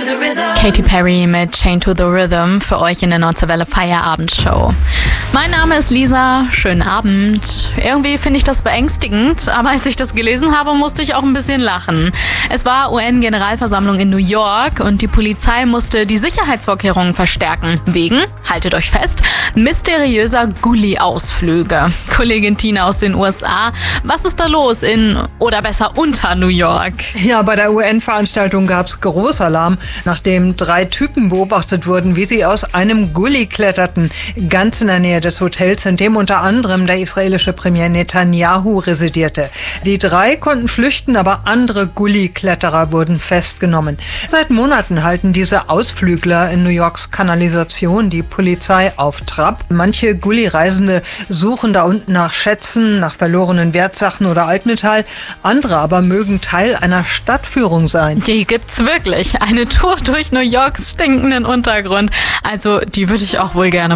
Katy Perry mit Chained to the Rhythm für euch in der Nordische Welle Feierabendshow. Mein Name ist Lisa, schönen Abend. Irgendwie finde ich das beängstigend, aber als ich das gelesen habe, musste ich auch ein bisschen lachen. Es war UN-Generalversammlung in New York und die Polizei musste die Sicherheitsvorkehrungen verstärken. Wegen, haltet euch fest, mysteriöser Gully-Ausflüge. Kollegin Tina aus den USA, was ist da los in, oder besser unter New York? Ja, bei der UN-Veranstaltung gab es Großalarm, nachdem 3 Typen beobachtet wurden, wie sie aus einem Gully kletterten, ganz in der Nähe des Hotels, in dem unter anderem der israelische Premier Netanyahu residierte. Die 3 konnten flüchten, aber andere Gully-Kletterer wurden festgenommen. Seit Monaten halten diese Ausflügler in New Yorks Kanalisation die Polizei auf Trab. Manche Gully-Reisende suchen da unten nach Schätzen, nach verlorenen Wertsachen oder Altmetall. Andere aber mögen Teil einer Stadtführung sein. Die gibt's wirklich. Eine Tour durch New Yorks stinkenden Untergrund. Also, die würde ich auch wohl gerne